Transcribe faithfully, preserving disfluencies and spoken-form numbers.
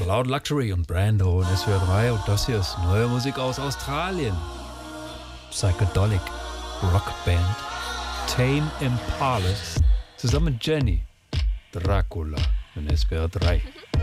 Loud Luxury und Brando und S W R drei und das hier ist neue Musik aus Australien. Psychedelic Rockband Tame Impala zusammen mit Jenny Dracula und S W R drei.